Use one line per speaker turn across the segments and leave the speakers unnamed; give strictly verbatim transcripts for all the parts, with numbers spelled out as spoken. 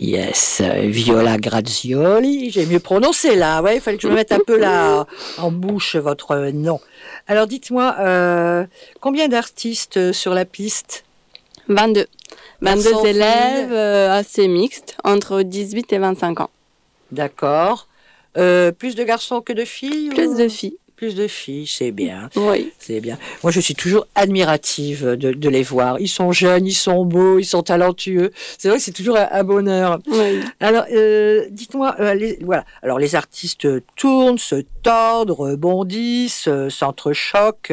Yes, Viola Grazioli, j'ai mieux prononcé là, ouais, il fallait que je me mette un peu là en bouche votre nom. Alors dites-moi, euh, combien d'artistes sur la piste?
vingt-deux. vingt-deux
Garçons,
élèves
filles.
euh, assez mixtes, entre dix-huit et vingt-cinq ans.
D'accord. Euh, plus de garçons que de filles
Plus
ou...
de filles.
Plus de filles, c'est bien,
Oui.
c'est bien. Moi, je suis toujours admirative de, de les voir. Ils sont jeunes, ils sont beaux, ils sont talentueux. C'est vrai que c'est toujours un, un bonheur.
Oui.
Alors, euh, dites-moi, euh, les, voilà. Alors, les artistes tournent, se tordent, rebondissent, euh, s'entrechoquent.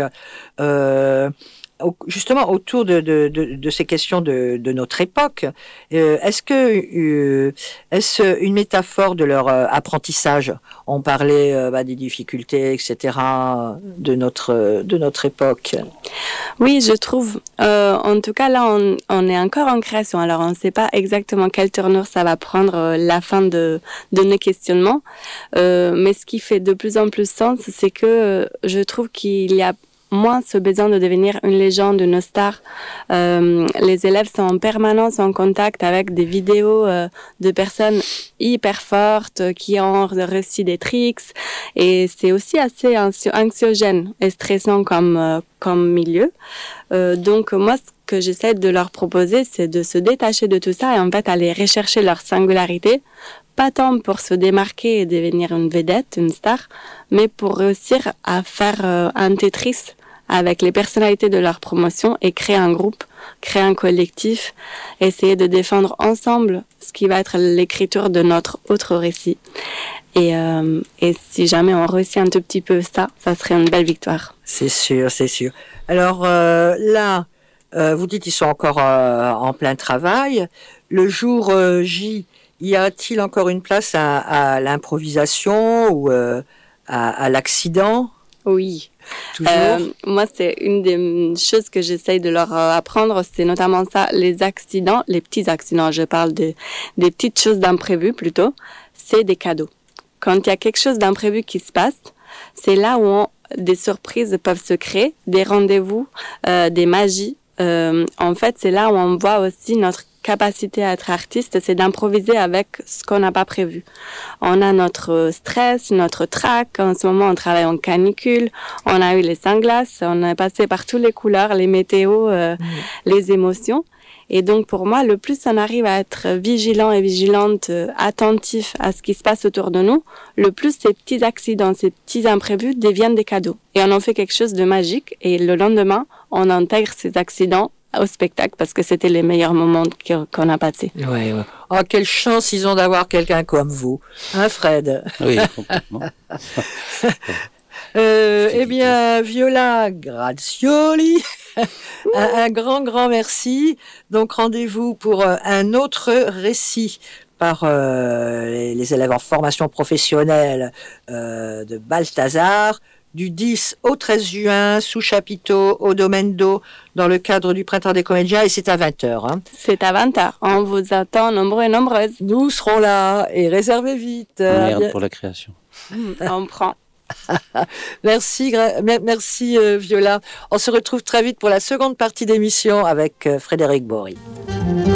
Euh, au- justement, autour de, de, de, de ces questions de, de notre époque, euh, est-ce que euh, est-ce une métaphore de leur euh, apprentissage? On parlait euh, bah, des difficultés, et cetera, de notre de notre époque.
Oui, je trouve. Euh, en tout cas, là, on, on est encore en création. Alors, on ne sait pas exactement quelle tournure ça va prendre euh, la fin de, de nos questionnements. Euh, mais ce qui fait de plus en plus sens, c'est que euh, je trouve qu'il y a moins ce besoin de devenir une légende, une star. Euh, les élèves sont en permanence en contact avec des vidéos euh, de personnes hyper fortes euh, qui ont réussi des tricks. Et c'est aussi assez anxiogène et stressant comme, euh, comme milieu. Euh, donc moi, ce que j'essaie de leur proposer, c'est de se détacher de tout ça et en fait aller rechercher leur singularité, pas tant pour se démarquer et devenir une vedette, une star, mais pour réussir à faire euh, un Tetris avec les personnalités de leur promotion et créer un groupe, créer un collectif, essayer de défendre ensemble ce qui va être l'écriture de notre autre récit. Et, euh, et si jamais on réussit un tout petit peu ça, ça serait une belle victoire.
C'est sûr, c'est sûr. Alors euh, là, euh, vous dites qu'ils sont encore euh, en plein travail. Le jour euh, J, y a-t-il encore une place à, à l'improvisation ou euh, à, à l'accident?
Oui.
Toujours.
Euh, moi, c'est une des choses que j'essaye de leur apprendre, c'est notamment ça, les accidents, les petits accidents. Je parle de, des petites choses d'imprévu plutôt. C'est des cadeaux. Quand il y a quelque chose d'imprévu qui se passe, c'est là où on, des surprises peuvent se créer, des rendez-vous, euh, des magies. Euh, en fait, c'est là où on voit aussi notre capacité à être artiste, c'est d'improviser avec ce qu'on n'a pas prévu. On a notre stress, notre trac. En ce moment, on travaille en canicule. On a eu les sunglasses. On est passé par toutes les couleurs, les météos, euh, mmh. les émotions. Et donc, pour moi, le plus on arrive à être vigilant et vigilante, euh, attentif à ce qui se passe autour de nous, le plus ces petits accidents, ces petits imprévus deviennent des cadeaux. Et on en fait quelque chose de magique. Et le lendemain, on intègre ces accidents au spectacle parce que c'était les meilleurs moments qu'on a passés.
Ouais, ouais. Oh, quelle chance ils ont d'avoir quelqu'un comme vous, hein, Fred?
Oui, complètement.
euh, eh bien, Viola Grazioli, un, un grand, grand merci. Donc, rendez-vous pour un autre récit par euh, les, les élèves en formation professionnelle euh, de Balthazar, du dix au treize juin, sous chapiteau, au Domaine d'eau, dans le cadre du Printemps des comédiens, et c'est à vingt heures. Hein.
C'est à vingt heures. On vous attend nombreux et nombreuses.
Nous serons là, et réservez vite.
Merde bien... pour la création.
On prend.
Merci, merci euh, Viola. On se retrouve très vite pour la seconde partie d'émission avec euh, Frédéric Bory.